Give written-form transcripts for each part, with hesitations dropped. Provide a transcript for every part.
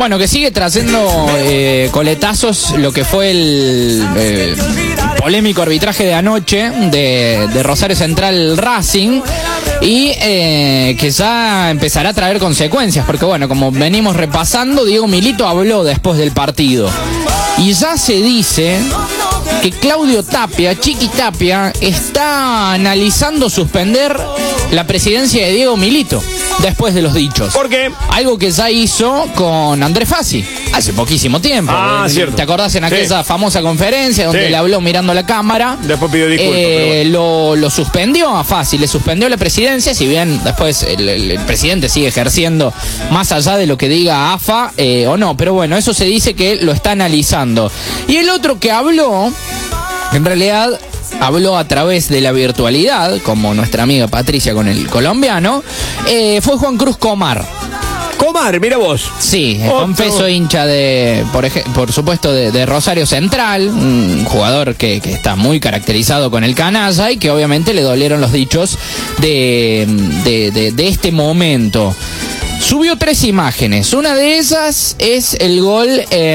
Bueno, que sigue trayendo coletazos lo que fue el polémico arbitraje de anoche de Rosario Central Racing y que ya empezará a traer consecuencias, porque bueno, como venimos repasando, Diego Milito habló después del partido y ya se dice que Claudio Tapia, Chiqui Tapia, está analizando suspender la presidencia de Diego Milito después de los dichos. ¿Por qué? Algo que ya hizo con Andrés Fassi hace poquísimo tiempo. Cierto. ¿Te acordás en aquella famosa conferencia donde le habló mirando la cámara? Después pidió disculpas. Lo suspendió a Fassi, le suspendió la presidencia, si bien después el presidente sigue ejerciendo más allá de lo que diga AFA o no, pero bueno, eso se dice que lo está analizando. Y el otro que habló, en realidad habló a través de la virtualidad, como nuestra amiga Patricia con el colombiano, fue Juan Cruz Comar. Comar, mira vos. Sí, confeso hincha por supuesto de Rosario Central, un jugador que está muy caracterizado con el canalla y que obviamente le dolieron los dichos de este momento. Subió 3 imágenes. Una de esas es el gol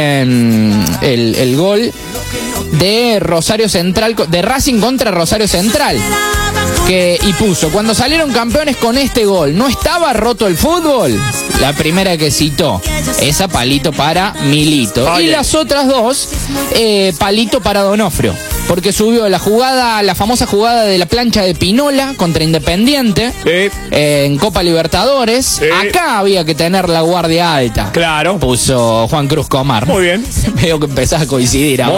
el gol de Rosario Central, de Racing contra Rosario Central. Y puso, cuando salieron campeones con este gol, ¿no estaba roto el fútbol? La primera que citó, esa palito para Milito. Y las otras dos, palito para Donofrio. Porque subió la famosa jugada de la plancha de Pinola contra Independiente en Copa Libertadores. Acá había que tener la guardia alta. Claro. Puso Juan Cruz Comar. Muy bien. Veo que empezás a coincidir ahora.